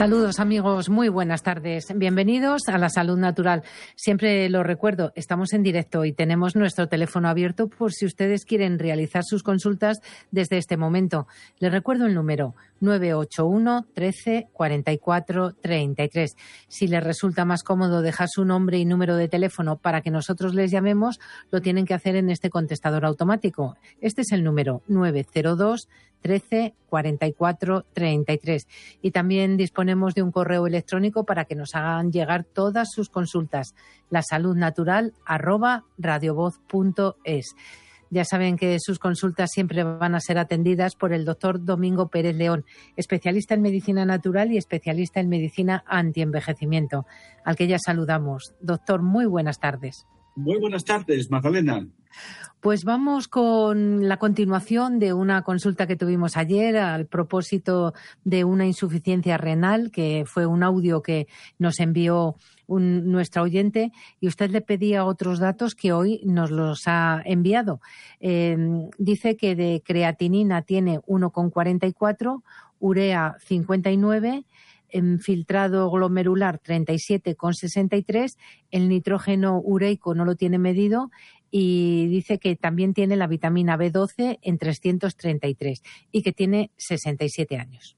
Saludos amigos, muy buenas tardes. Bienvenidos a La Salud Natural. Siempre lo recuerdo, estamos en directo y tenemos nuestro teléfono abierto por si ustedes quieren realizar sus consultas desde este momento. Les recuerdo el número 981 13 44 33. Si les resulta más cómodo dejar su nombre y número de teléfono para que nosotros les llamemos, lo tienen que hacer en este contestador automático. Este es el número 902 13 44 33. Y también disponemos de un correo electrónico para que nos hagan llegar todas sus consultas. lasaludnatural@radiovoz.es. Ya saben que sus consultas siempre van a ser atendidas por el doctor Domingo Pérez León, especialista en medicina natural y especialista en medicina antienvejecimiento, al que ya saludamos. Doctor, muy buenas tardes. Muy buenas tardes, Magdalena. Pues vamos con la continuación de una consulta que tuvimos ayer al propósito de una insuficiencia renal, que fue un audio que nos envió nuestra oyente, y usted le pedía otros datos que hoy nos los ha enviado. Dice que de creatinina tiene 1,44, urea 59, filtrado glomerular 37,63, el nitrógeno ureico no lo tiene medido y dice que también tiene la vitamina B12 en 333 y que tiene 67 años.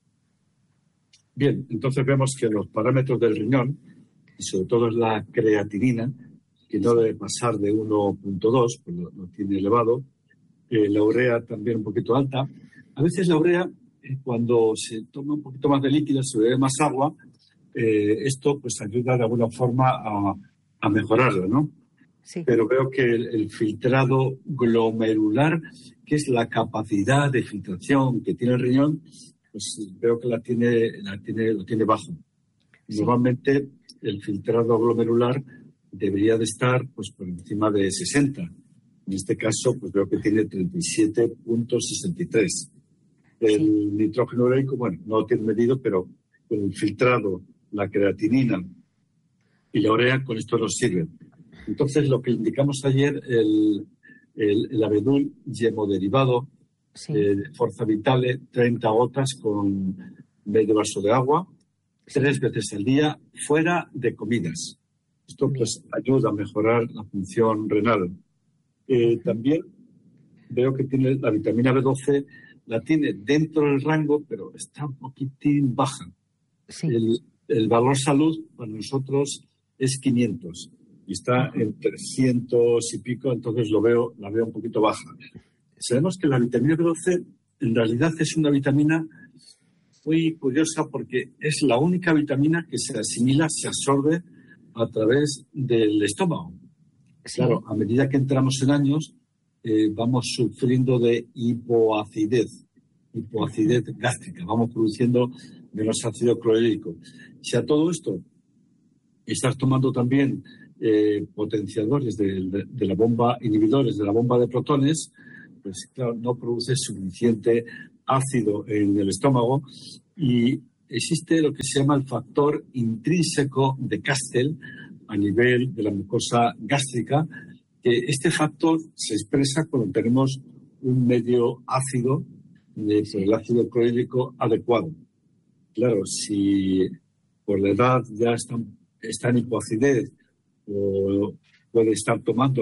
Bien, entonces vemos que los parámetros del riñón, y sobre todo es la creatinina, que no debe pasar de 1,2, pues lo tiene elevado, la urea también un poquito alta. A veces la urea, cuando se toma un poquito más de líquido, se bebe más agua, esto pues ayuda de alguna forma a mejorarla, ¿no? Sí. Pero veo que el filtrado glomerular, que es la capacidad de filtración que tiene el riñón, pues veo que lo tiene bajo. Sí. Normalmente el filtrado glomerular debería de estar pues por encima de 60. En este caso, pues veo que tiene 37,63. El nitrógeno ureico, bueno, no lo tiene medido, pero con el filtrado, la creatinina y la urea, con esto nos sirve. Entonces, lo que indicamos ayer, el abedul hemodiderivado de Forza Vitale, 30 gotas con medio vaso de agua, 3 veces al día, fuera de comidas. Esto pues ayuda a mejorar la función renal. También veo que tiene la vitamina B12, la tiene dentro del rango, pero está un poquitín baja. Sí. El valor salud para nosotros es 500 y está en 300 y pico, entonces la veo un poquito baja. Sabemos que la vitamina B12 en realidad es una vitamina muy curiosa porque es la única vitamina que se asimila, se absorbe a través del estómago. Sí. Claro, a medida que entramos en años, vamos sufriendo de hipoacidez gástrica, vamos produciendo menos ácido clorhídrico. Si a todo esto estás tomando también potenciadores de la bomba, inhibidores de la bomba de protones, pues claro, no produce suficiente ácido en el estómago y existe lo que se llama el factor intrínseco de Castell a nivel de la mucosa gástrica. Este factor se expresa cuando tenemos un medio ácido, el ácido clorhídrico adecuado. Claro, si por la edad ya está en hipoacidez o puede estar tomando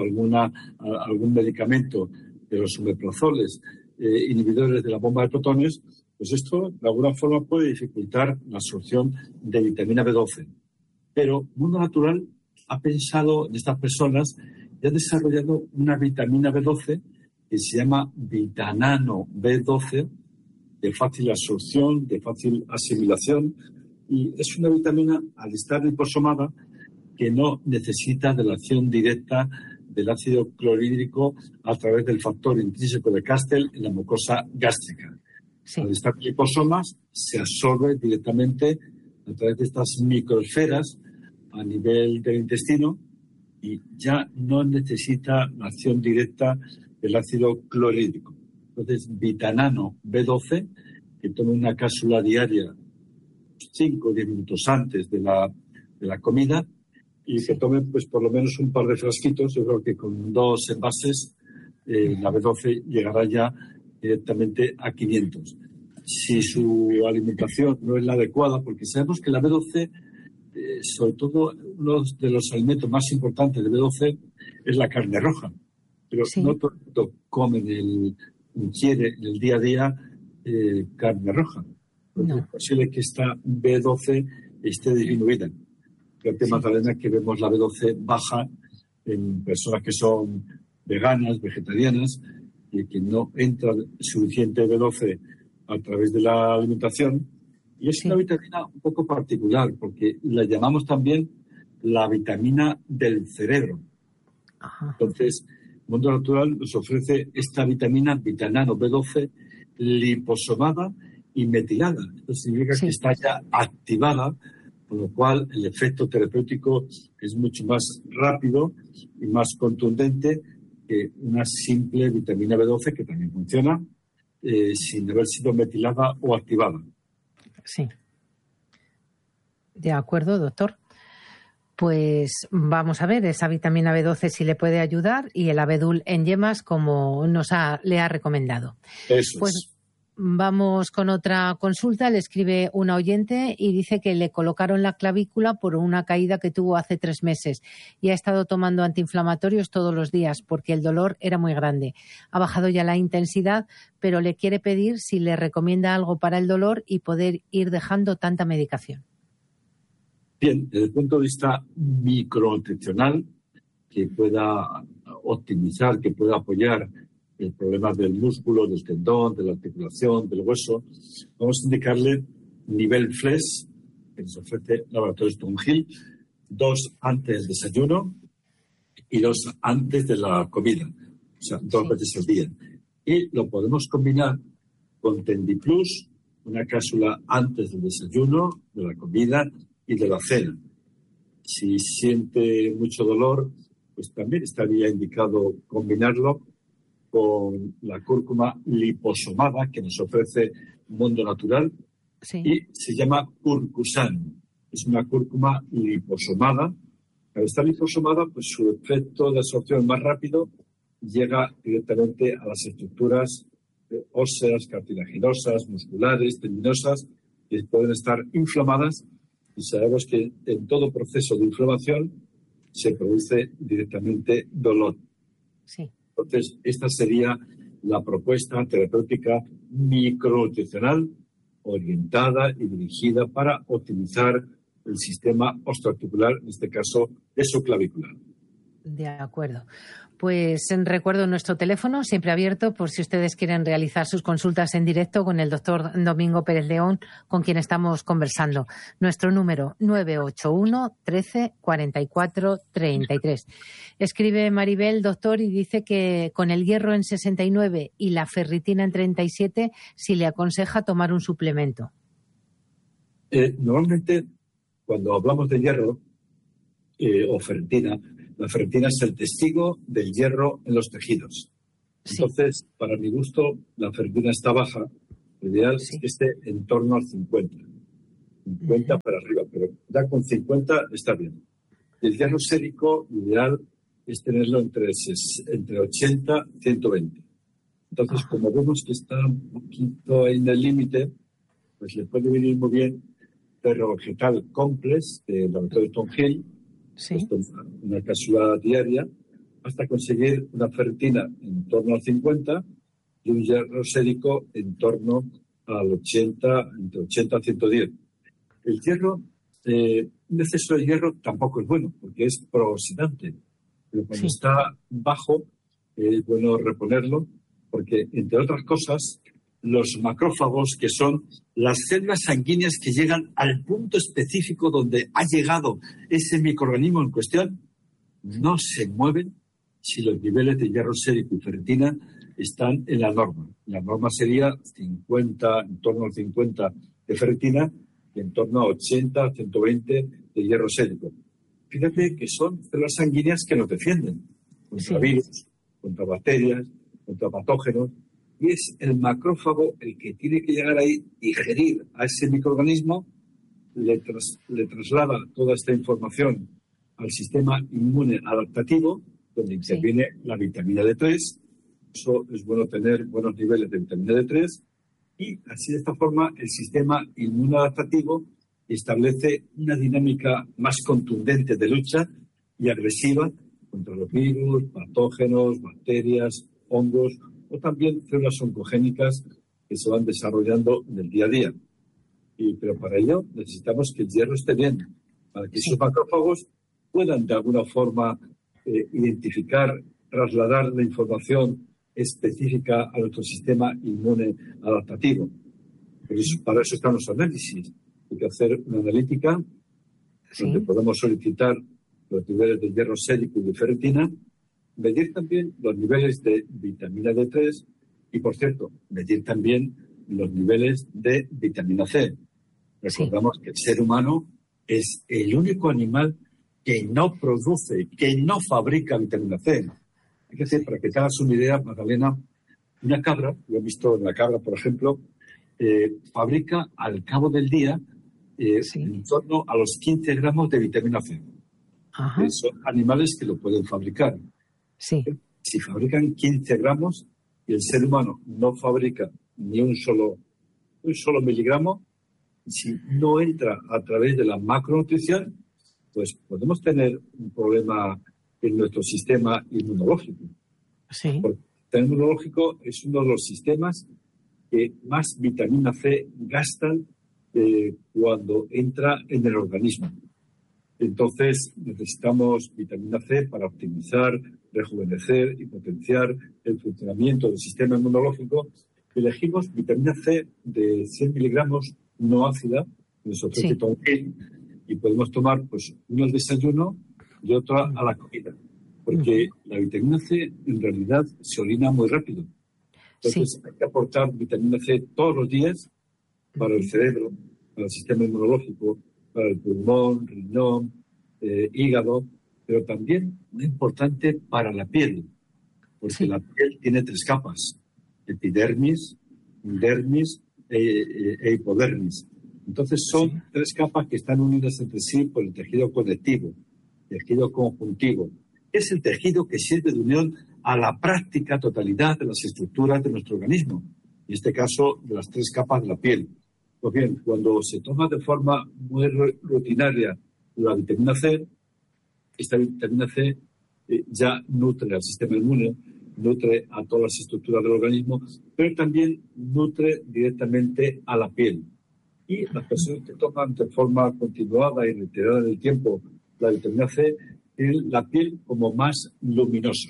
algún medicamento de los omeprazoles, inhibidores de la bomba de protones, pues esto de alguna forma puede dificultar la absorción de vitamina B12. Pero Mundo Natural ha pensado en estas personas y ha desarrollado una vitamina B12 que se llama Vitanano B12, de fácil absorción, de fácil asimilación, y es una vitamina, al estar liposomada, que no necesita de la acción directa del ácido clorhídrico a través del factor intrínseco de Castell en la mucosa gástrica. Sí. Al estar liposomas, se absorbe directamente a través de estas microesferas a nivel del intestino y ya no necesita la acción directa del ácido clorhídrico. Entonces, Vitanano B12, que tome una cápsula diaria 5 o 10 minutos antes de la comida y que tome pues por lo menos un par de frasquitos. Yo creo que con 2 envases la B12 llegará ya directamente a 500. si su alimentación no es la adecuada, porque sabemos que la B12, sobre todo uno de los alimentos más importantes de B12 es la carne roja, pero Sí. no todo el mundo ingiere en el día a día carne roja. No. Es posible que esta B12 esté disminuida. Fíjate, Magdalena, que vemos la B12 baja en personas que son veganas, vegetarianas, y que no entra suficiente B12 a través de la alimentación. Y es una vitamina un poco particular, porque la llamamos también la vitamina del cerebro. Ajá. Entonces, Mundo Natural nos ofrece esta vitamina, vitanano B12, liposomada y metilada. Esto significa que está ya activada, con lo cual el efecto terapéutico es mucho más rápido y más contundente que una simple vitamina B12 que también funciona sin haber sido metilada o activada. Sí. De acuerdo, doctor. Pues vamos a ver esa vitamina B12 si le puede ayudar y el abedul en yemas como le ha recomendado. Eso pues es. Vamos con otra consulta. Le escribe una oyente y dice que le colocaron la clavícula por una caída que tuvo hace 3 meses y ha estado tomando antiinflamatorios todos los días porque el dolor era muy grande. Ha bajado ya la intensidad, pero le quiere pedir si le recomienda algo para el dolor y poder ir dejando tanta medicación. Bien, desde el punto de vista micronutricional, que pueda optimizar, que pueda apoyar el problema del músculo, del tendón, de la articulación, del hueso, vamos a indicarle nivel FLES, que nos ofrece Laboratorios Tungil, 2 antes del desayuno y 2 antes de la comida, o sea, 2 veces al día. Y lo podemos combinar con Tendiplus, una cápsula antes del desayuno, de la comida y de la cena. Si siente mucho dolor, pues también estaría indicado combinarlo con la cúrcuma liposomada que nos ofrece Mundo Natural y se llama Curcusan. Es una cúrcuma liposomada. Al estar liposomada, pues su efecto de absorción es más rápido, llega directamente a las estructuras óseas, cartilaginosas, musculares, tendinosas, que pueden estar inflamadas, y sabemos que en todo proceso de inflamación se produce directamente dolor. Sí. Entonces, esta sería la propuesta terapéutica micronutricional orientada y dirigida para optimizar el sistema osteoarticular, en este caso, esoclavicular. De acuerdo. Pues recuerdo nuestro teléfono, siempre abierto, por si ustedes quieren realizar sus consultas en directo con el doctor Domingo Pérez León, con quien estamos conversando. Nuestro número 981 13 44 33. Escribe Maribel, doctor, y dice que con el hierro en 69 y la ferritina en 37, si le aconseja tomar un suplemento. Normalmente, cuando hablamos de hierro o ferritina, la ferritina es el testigo del hierro en los tejidos. Entonces, para mi gusto, la ferritina está baja. Lo ideal es que esté en torno al 50. 50 para arriba, pero ya con 50 está bien. El hierro sérico, lo ideal es tenerlo entre 80 y 120. Entonces, como vemos que está un poquito en el límite, pues le puede venir muy bien Ferro Vegetal Complex de Laboratorio Tungil, una cápsula diaria, hasta conseguir una ferritina en torno al 50 y un hierro sérico en torno al 80, entre 80 y 110. El hierro, un exceso de hierro tampoco es bueno, porque es prooxidante. Pero cuando está bajo, es bueno reponerlo, porque, entre otras cosas, los macrófagos, que son las células sanguíneas que llegan al punto específico donde ha llegado ese microorganismo en cuestión, no se mueven si los niveles de hierro sérico y ferritina están en la norma. La norma sería 50, en torno al 50 de ferritina y en torno a 80, 120 de hierro sérico. Fíjate que son células sanguíneas que nos defienden contra virus, contra bacterias, contra patógenos. Y es el macrófago el que tiene que llegar ahí, digerir a ese microorganismo, le traslada toda esta información al sistema inmune adaptativo, donde interviene la vitamina D3. Eso es bueno tener buenos niveles de vitamina D3 Y así, de esta forma, el sistema inmunológico establece una dinámica más contundente de lucha y agresiva contra los virus, patógenos, bacterias, hongos o también células oncogénicas que se van desarrollando en el día a día. Pero para ello necesitamos que el hierro esté bien, para que esos macrófagos puedan de alguna forma identificar, trasladar la información específica a nuestro sistema inmune adaptativo. Para eso están los análisis. Hay que hacer una analítica donde podemos solicitar los niveles de hierro sérico y de ferritina, medir también los niveles de vitamina D3 y, por cierto, medir también los niveles de vitamina C. Recordamos que el ser humano es el único animal que no produce, que no fabrica vitamina C. Hay que decir, para que te hagas una idea, Magdalena, una cabra, lo he visto en la cabra, por ejemplo, fabrica al cabo del día en torno a los 15 gramos de vitamina C. Son animales que lo pueden fabricar. Si fabrican 15 gramos y el ser humano no fabrica ni un solo miligramo, si no entra a través de la macronutrición, pues podemos tener un problema en nuestro sistema inmunológico. Porque el sistema inmunológico es uno de los sistemas que más vitamina C gastan cuando entra en el organismo. Entonces, necesitamos vitamina C para optimizar, rejuvenecer y potenciar el funcionamiento del sistema inmunológico. Elegimos vitamina C de 100 miligramos no ácida, en el Tonquín, y podemos tomar pues uno al desayuno y otro a la comida. Porque la vitamina C en realidad se orina muy rápido. Entonces hay que aportar vitamina C todos los días para el cerebro, para el sistema inmunológico, para el pulmón, riñón, hígado, pero también muy importante para la piel, porque la piel tiene 3 capas: epidermis, dermis e hipodermis. Entonces son 3 capas que están unidas entre sí por el tejido conectivo, tejido conjuntivo. Es el tejido que sirve de unión a la práctica totalidad de las estructuras de nuestro organismo, en este caso de las 3 capas de la piel. Pues bien, cuando se toma de forma muy rutinaria la vitamina C, esta vitamina C ya nutre al sistema inmune, nutre a todas las estructuras del organismo, pero también nutre directamente a la piel. Y las personas que toman de forma continuada y reiterada en el tiempo la vitamina C, tienen la piel como más luminosa.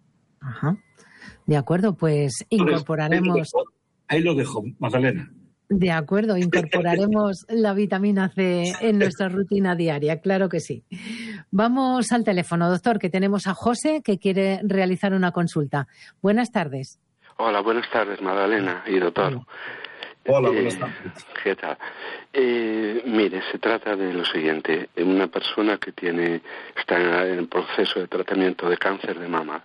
De acuerdo, pues incorporaremos... Ahí lo dejo, Magdalena. De acuerdo, incorporaremos la vitamina C en nuestra rutina diaria, claro que sí. Vamos al teléfono, doctor, que tenemos a José que quiere realizar una consulta. Buenas tardes. Hola, buenas tardes, Magdalena y doctor. Hola, buenas tardes. ¿Qué tal? Mire, se trata de lo siguiente. Una persona que está en el proceso de tratamiento de cáncer de mama.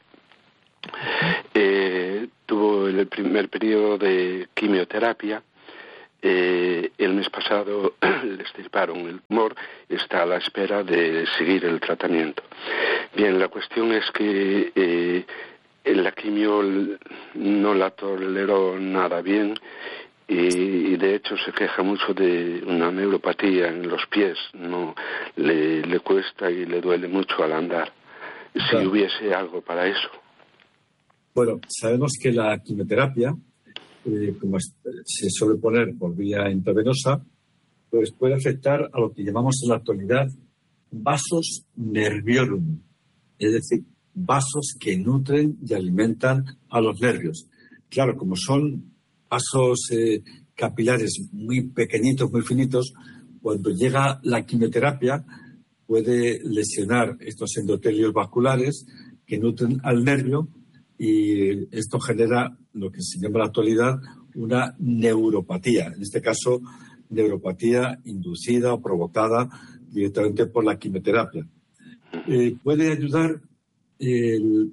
Tuvo el primer periodo de quimioterapia. El mes pasado le extirparon el tumor y está a la espera de seguir el tratamiento. Bien, la cuestión es que la quimio no la toleró nada bien y de hecho se queja mucho de una neuropatía en los pies. No le cuesta y le duele mucho al andar. Si hubiese algo para eso. Bueno, sabemos que la quimioterapia, como se suele poner por vía intravenosa, pues puede afectar a lo que llamamos en la actualidad vasos nerviorum, es decir, vasos que nutren y alimentan a los nervios. Claro, como son vasos capilares muy pequeñitos, muy finitos, cuando llega la quimioterapia puede lesionar estos endotelios vasculares que nutren al nervio y esto genera lo que se llama en la actualidad una neuropatía, en este caso neuropatía inducida o provocada directamente por la quimioterapia. Puede ayudar